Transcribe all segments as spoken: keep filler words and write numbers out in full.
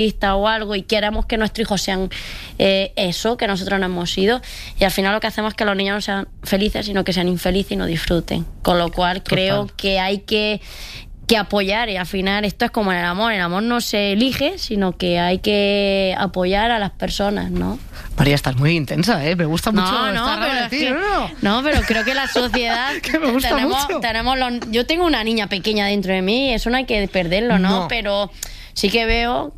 o algo y queremos que nuestros hijos sean eh, eso que nosotros no hemos sido, y al final lo que hacemos es que los niños no sean felices, sino que sean infelices y no disfruten, con lo cual Total. creo que hay que que apoyar, y al final esto es como en el amor, el amor no se elige, sino que hay que apoyar a las personas, ¿no? María, estás muy intensa, ¿eh? Me gusta mucho no, no, esta pero de ti, que, no, no, pero creo que la sociedad que me gusta tenemos, mucho. tenemos los, yo tengo una niña pequeña dentro de mí, eso no hay que perderlo, ¿no? No. Pero sí que veo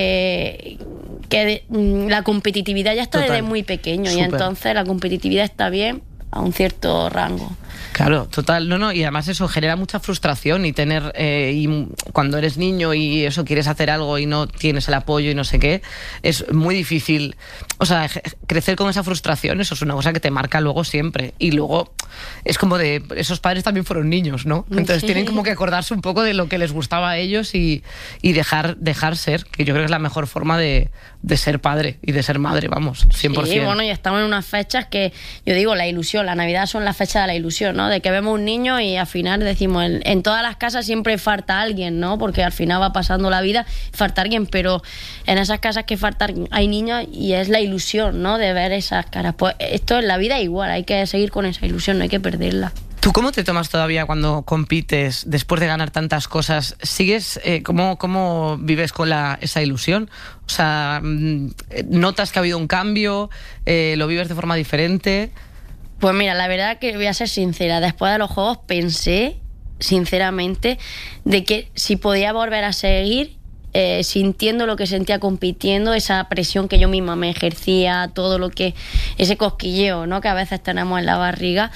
que, que la competitividad ya está Total. desde muy pequeño. Súper. Y entonces la competitividad está bien a un cierto rango. Claro, total, no, no, y además eso genera mucha frustración y tener, eh, y cuando eres niño y eso quieres hacer algo y no tienes el apoyo y no sé qué, es muy difícil, o sea, crecer con esa frustración, eso es una cosa que te marca luego siempre, y luego es como de, esos padres también fueron niños, ¿no? Entonces sí. tienen como que acordarse un poco de lo que les gustaba a ellos y, y dejar, dejar ser, que yo creo que es la mejor forma de, de ser padre y de ser madre, vamos, cien por ciento. Sí, bueno, y estamos en unas fechas que, yo digo, la ilusión, la Navidad son las fechas de la ilusión, ¿no? De que vemos un niño y al final decimos, en, en todas las casas siempre falta alguien, ¿no? Porque al final va pasando la vida, falta alguien, pero en esas casas que falta hay niños y es la ilusión, ¿no? De ver esas caras. Pues esto en la vida igual, hay que seguir con esa ilusión, no hay que perderla. ¿Tú cómo te tomas todavía cuando compites después de ganar tantas cosas? ¿Sigues, eh, cómo, cómo vives con la, esa ilusión? O sea, ¿notas que ha habido un cambio? Eh, ¿Lo vives de forma diferente? Pues mira, la verdad que voy a ser sincera, después de los juegos pensé, sinceramente, de que si podía volver a seguir eh, sintiendo lo que sentía compitiendo, esa presión que yo misma me ejercía, todo lo que, ese cosquilleo, ¿no? Que a veces tenemos en la barriga,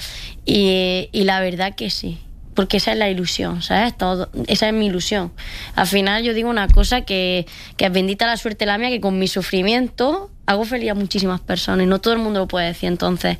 y, y la verdad que sí. Porque esa es la ilusión, ¿sabes? Todo, esa es mi ilusión. Al final yo digo una cosa que, que es bendita la suerte la mía, que con mi sufrimiento hago feliz a muchísimas personas y no todo el mundo lo puede decir. Entonces,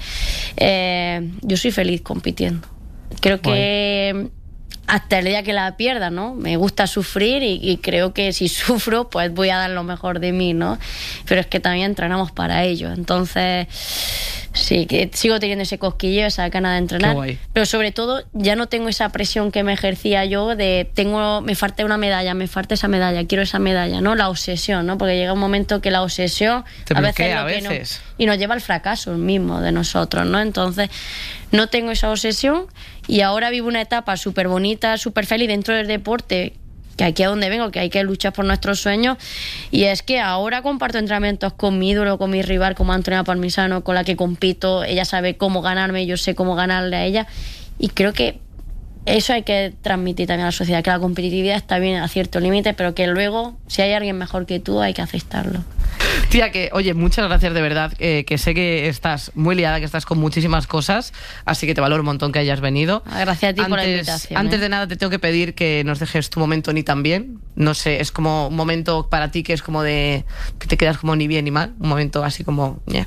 eh, yo soy feliz compitiendo. Creo que Guay. hasta el día que la pierda, ¿no? Me gusta sufrir y, y creo que si sufro, pues voy a dar lo mejor de mí, ¿no? Pero es que también entrenamos para ello. Entonces, sí, que sigo teniendo ese cosquilleo, esa gana de entrenar, pero sobre todo ya no tengo esa presión que me ejercía yo de tengo, me falta una medalla, me falta esa medalla, quiero esa medalla, ¿no? La obsesión, ¿no? Porque llega un momento que la obsesión te a veces, bloquea, lo que a veces. No, y nos lleva al fracaso mismo de nosotros, ¿no? Entonces no tengo esa obsesión y ahora vivo una etapa súper bonita, súper feliz dentro del deporte, que aquí es donde vengo, que hay que luchar por nuestros sueños, y es que ahora comparto entrenamientos con mi ídolo, con mi rival, como Antonella Palmisano, con la que compito. Ella sabe cómo ganarme, yo sé cómo ganarle a ella, y creo que eso hay que transmitir también a la sociedad, que la competitividad está bien a cierto límite, pero que luego, si hay alguien mejor que tú, hay que aceptarlo. Tía, que oye, muchas gracias de verdad, eh, que sé que estás muy liada, que estás con muchísimas cosas, así que te valoro un montón que hayas venido. Gracias a ti antes, por la invitación. Antes ¿eh? de nada te tengo que pedir que nos dejes tu momento ni tan bien. No sé, es como un momento para ti que es como de que te quedas como ni bien ni mal, un momento así como yeah.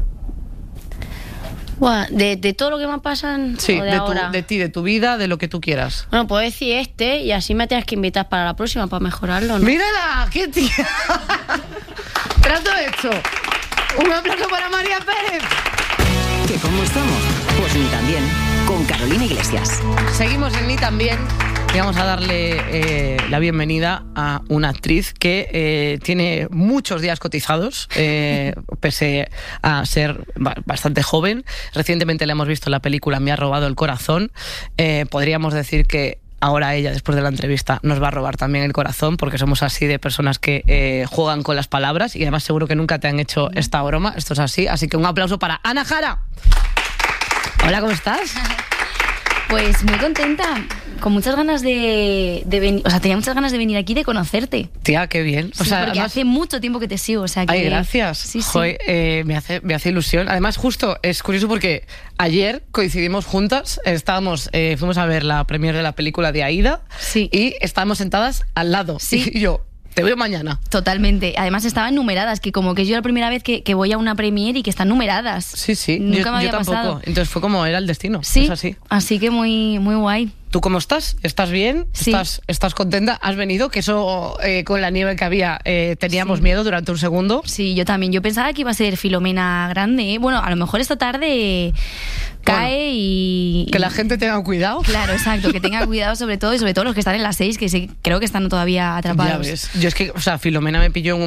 Bueno, de, de todo lo que me pasan sí, o de, de, ahora. Tu, de ti, de tu vida, de lo que tú quieras. Bueno, puedo decir este y así me tienes que invitar para la próxima para mejorarlo, ¿no? ¡Mírala! ¡Qué tía! ¡Trato hecho! ¡Un aplauso para María Pérez! ¿Que cómo estamos? Pues ni tan bien, con Carolina Iglesias. Seguimos en Ni tan bien. Y vamos a darle eh, la bienvenida a una actriz que eh, tiene muchos días cotizados, eh, pese a ser bastante joven. Recientemente la hemos visto en la película Me ha robado el corazón. Eh, podríamos decir que ahora ella, después de la entrevista, nos va a robar también el corazón, porque somos así de personas que eh, juegan con las palabras, y además seguro que nunca te han hecho esta broma. Esto es así. Así que un aplauso para Ana Jara. Hola, ¿cómo estás? Pues muy contenta, con muchas ganas de, de venir, o sea, tenía muchas ganas de venir aquí, de conocerte. Tía, qué bien. O sí, sea, porque además, hace mucho tiempo que te sigo, o sea que... Ay, gracias. Sí, sí. Joder, eh, me hace, me hace ilusión. Además, justo, es curioso porque ayer coincidimos juntas, estábamos, eh, fuimos a ver la premiere de la película de Aída, sí. y estábamos sentadas al lado. Sí. Y yo... te veo mañana. Totalmente. Además estaban numeradas, que como que yo la primera vez que, que voy a una premiere y que están numeradas. Sí, sí. Nunca yo, me había yo tampoco. pasado. Entonces fue como era el destino. Sí. Es así. Así que muy, muy guay. ¿tú cómo estás? ¿Estás bien? Sí. ¿Estás, estás contenta? ¿Has venido? Que eso, eh, con la nieve que había, eh, teníamos Sí. miedo durante un segundo. Sí, yo también. Yo pensaba que iba a ser Filomena grande, ¿eh? Bueno, a lo mejor esta tarde cae Bueno, y... Que la gente tenga cuidado. Claro, exacto, que tenga cuidado sobre todo y sobre todo los que están en las seis, que sí, creo que están todavía atrapados. Ya ves. Yo es que, o sea, Filomena me pilló en un